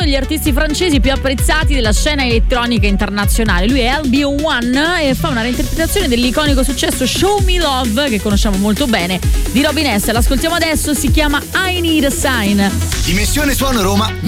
degli artisti francesi più apprezzati della scena elettronica internazionale. Lui è LB1 e fa una reinterpretazione dell'iconico successo Show Me Love, che conosciamo molto bene, di Robin S. L'ascoltiamo adesso, si chiama I Need a Sign. Dimensione Suono Roma